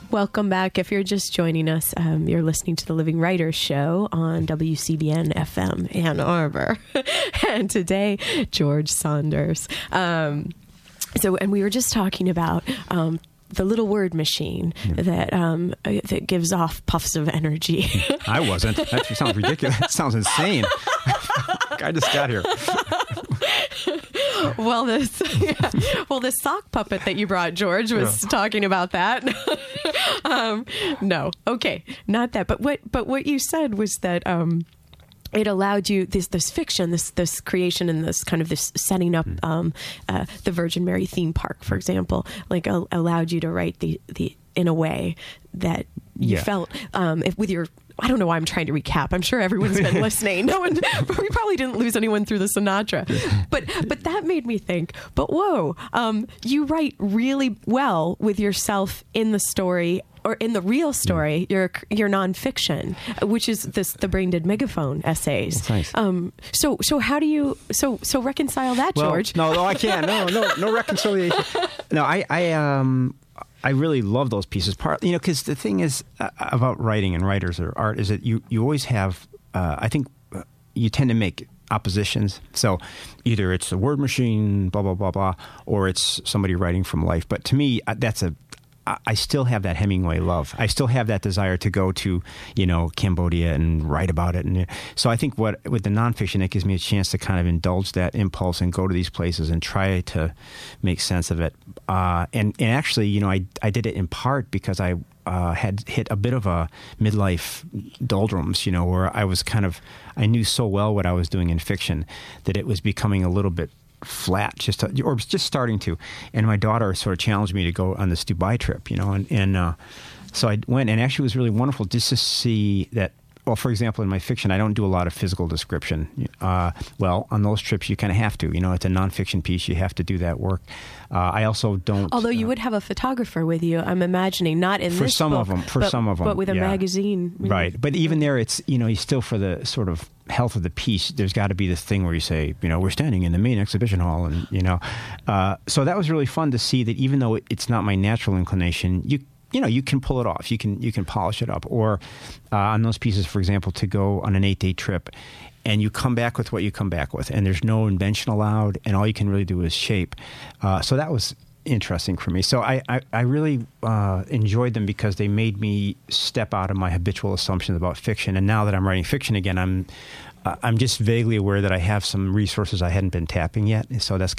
Welcome back. If you're just joining us, you're listening to the Living Writers Show on WCBN FM Ann Arbor. And today, George Saunders. And we were just talking about the little word machine that gives off puffs of energy. I wasn't. That sounds ridiculous. That sounds insane. I just got here. Well, the sock puppet that you brought, George, was talking about that. No, okay, not that. But what you said was that it allowed you this fiction, this creation, and this kind of this setting up the Virgin Mary theme park, for example, like allowed you to write the in a way that you felt with your. I don't know why I'm trying to recap. I'm sure everyone's been listening. We probably didn't lose anyone through the Sinatra. But that made me think, but whoa, you write really well with yourself in the story or in the real story, your nonfiction, which is the Brain Dead Megaphone essays. That's nice. So how do you so reconcile that, George? No, I can't. No reconciliation. No, I really love those pieces. Because the thing is about writing and writers or art is that you always have, I think you tend to make oppositions. So either it's the word machine, blah, blah, blah, blah, or it's somebody writing from life. But to me, I still have that Hemingway love. I still have that desire to go to, Cambodia and write about it. And so I think with the nonfiction, it gives me a chance to kind of indulge that impulse and go to these places and try to make sense of it. And actually, I did it in part because I had hit a bit of a midlife doldrums, where I knew so well what I was doing in fiction that it was becoming a little bit flat, just starting to. And my daughter sort of challenged me to go on this Dubai trip, and so I went, and actually it was really wonderful just to see that. Well, for example, in my fiction, I don't do a lot of physical description. Well, on those trips, you kind of have to. It's a nonfiction piece. You have to do that work. I also don't. Although you would have a photographer with you, I'm imagining, not in for this some book, of them, but with a magazine, right? But even there, it's you still for the sort of health of the piece. There's got to be this thing where you say, we're standing in the main exhibition hall, and so that was really fun to see that even though it's not my natural inclination, you can pull it off. You can polish it up. Or on those pieces, for example, to go on an 8-day trip, and you come back with what you come back with, and there's no invention allowed, and all you can really do is shape. So that was interesting for me. So I really enjoyed them because they made me step out of my habitual assumptions about fiction. And now that I'm writing fiction again, I'm just vaguely aware that I have some resources I hadn't been tapping yet. So that's